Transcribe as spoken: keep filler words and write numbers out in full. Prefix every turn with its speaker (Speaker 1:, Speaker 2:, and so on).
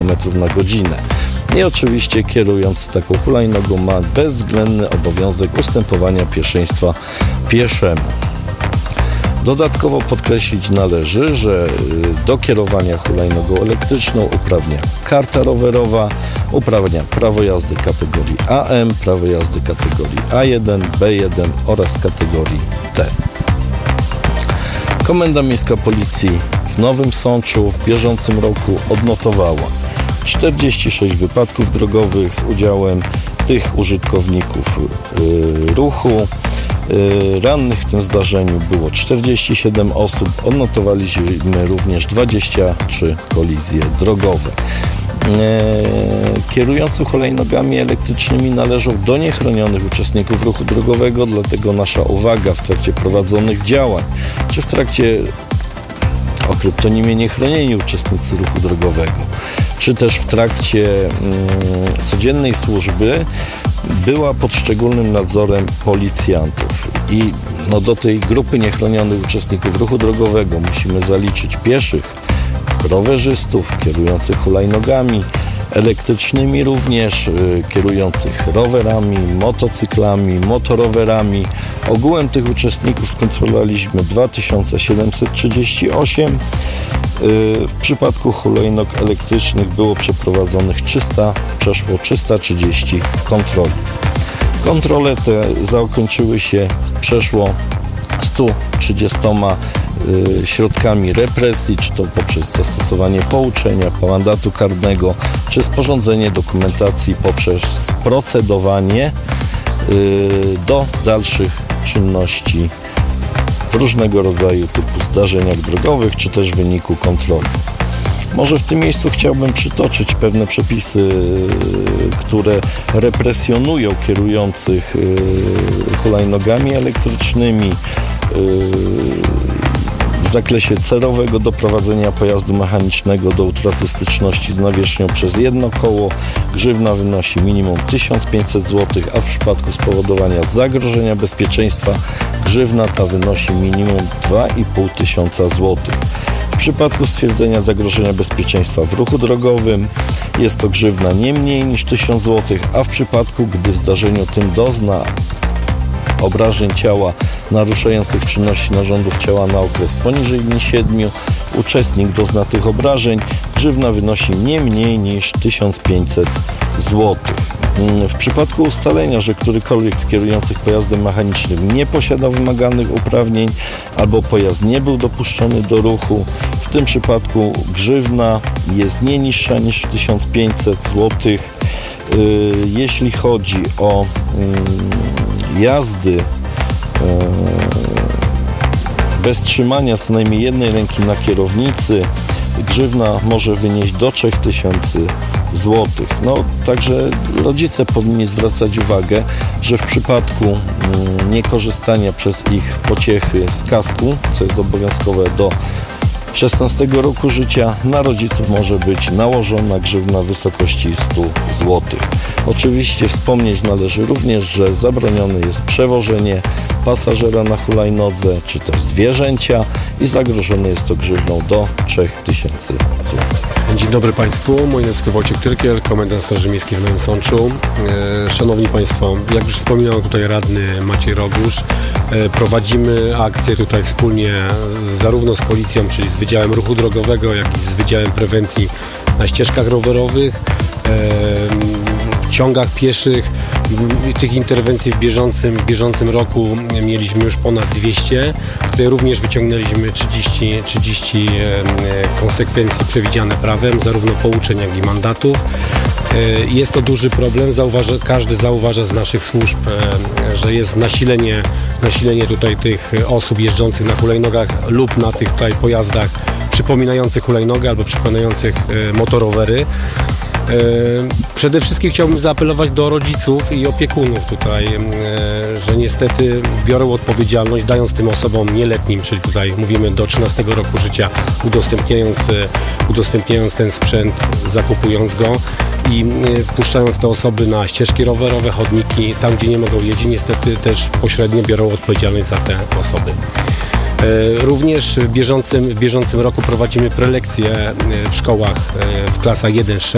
Speaker 1: kilometrów na godzinę. I oczywiście kierując taką hulajnogą ma bezwzględny obowiązek ustępowania pierwszeństwa pieszemu. Dodatkowo podkreślić należy, że do kierowania hulajnogą elektryczną uprawnia karta rowerowa, uprawnia prawo jazdy kategorii A M, prawo jazdy kategorii A jeden, B jeden oraz kategorii T. Komenda Miejska Policji w Nowym Sączu w bieżącym roku odnotowała czterdzieści sześć wypadków drogowych z udziałem tych użytkowników yy, ruchu. Yy, rannych w tym zdarzeniu było czterdzieści siedem osób. Odnotowaliśmy również dwadzieścia trzy kolizje drogowe. Yy, kierujący hulajnogami elektrycznymi należą do niechronionych uczestników ruchu drogowego, dlatego nasza uwaga w trakcie prowadzonych działań, czy w trakcie o kryptonimie niechronieni uczestnicy ruchu drogowego, czy też w trakcie mm, codziennej służby była pod szczególnym nadzorem policjantów. I no, do tej grupy niechronionych uczestników ruchu drogowego musimy zaliczyć pieszych, rowerzystów, kierujących hulajnogami elektrycznymi również, y, kierujących rowerami, motocyklami, motorowerami. Ogółem tych uczestników skontrolowaliśmy dwa tysiące siedemset trzydzieści osiem. W przypadku hulajnóg elektrycznych było przeprowadzonych trzysta, przeszło trzysta trzydzieści kontroli. Kontrole te zakończyły się przeszło stu trzydziestoma y, środkami represji, czy to poprzez zastosowanie pouczenia, mandatu karnego, czy sporządzenie dokumentacji poprzez procedowanie y, do dalszych czynności w różnego rodzaju typu zdarzeniach drogowych, czy też w wyniku kontroli. Może w tym miejscu chciałbym przytoczyć pewne przepisy, które represjonują kierujących hulajnogami elektrycznymi w zakresie cerowego doprowadzenia pojazdu mechanicznego do utraty styczności z nawierzchnią przez jedno koło. Grzywna wynosi minimum tysiąc pięćset złotych, a w przypadku spowodowania zagrożenia bezpieczeństwa grzywna ta wynosi minimum dwa i pół tysiąca złotych. W przypadku stwierdzenia zagrożenia bezpieczeństwa w ruchu drogowym jest to grzywna nie mniej niż tysiąc złotych, a w przypadku, gdy w zdarzeniu tym dozna obrażeń ciała naruszających czynności narządów ciała na okres poniżej dni siedmiu, uczestnik dozna tych obrażeń, grzywna wynosi nie mniej niż tysiąc pięćset złotych. W przypadku ustalenia, że którykolwiek z kierujących pojazdem mechanicznym nie posiada wymaganych uprawnień albo pojazd nie był dopuszczony do ruchu, w tym przypadku grzywna jest nie niższa niż tysiąc pięćset złotych. Jeśli chodzi o jazdy bez trzymania co najmniej jednej ręki na kierownicy, grzywna może wynieść do trzy tysiące złotych. No, także rodzice powinni zwracać uwagę, że w przypadku niekorzystania przez ich pociechy z kasku, co jest obowiązkowe do szesnastego roku życia, na rodziców może być nałożona grzywna w wysokości stu złotych. Oczywiście wspomnieć należy również, że zabronione jest przewożenie pasażera na hulajnodze, czy też zwierzęcia i zagrożone jest to grzywną do trzech tysięcy złotych.
Speaker 2: Dzień dobry Państwu, moje nazwisko Wojciech Tyrkiel, komendant Straży Miejskiej w Nowym Sączu. E, Szanowni Państwo, jak już wspominał tutaj radny Maciej Rogusz, e, prowadzimy akcję tutaj wspólnie zarówno z policją, czyli z Wydziałem Ruchu Drogowego, jak i z Wydziałem Prewencji na ścieżkach rowerowych, e, w ciągach pieszych. Tych interwencji w bieżącym, w bieżącym roku mieliśmy już ponad dwieście. Tutaj również wyciągnęliśmy trzydzieści, trzydzieści konsekwencji przewidziane prawem, zarówno pouczeń, jak i mandatów. Jest to duży problem. Zauważa, każdy zauważa z naszych służb, że jest nasilenie, nasilenie tutaj tych osób jeżdżących na hulajnogach lub na tych tutaj pojazdach przypominających hulajnogę albo przypominających motorowery. Przede wszystkim chciałbym zaapelować do rodziców i opiekunów tutaj, że niestety biorą odpowiedzialność, dając tym osobom nieletnim, czyli tutaj mówimy do trzynastego roku życia, udostępniając, udostępniając ten sprzęt, zakupując go i puszczając te osoby na ścieżki rowerowe, chodniki, tam gdzie nie mogą jeździć, niestety też pośrednio biorą odpowiedzialność za te osoby. Również w bieżącym, w bieżącym roku prowadzimy prelekcje w szkołach w klasach jeden sześć.